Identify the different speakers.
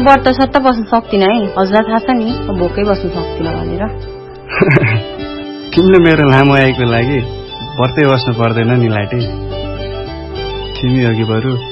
Speaker 1: व्रत सत्ता बस्न सक्दिन है। हजुरलाई थाहा छ नि भोकै बस्न सक्दिन भनेर।
Speaker 2: तिमीले मेरो लामो आएको लागि व्रतै बस्नु पर्दैन नि लाटे। तिमी अघि बरु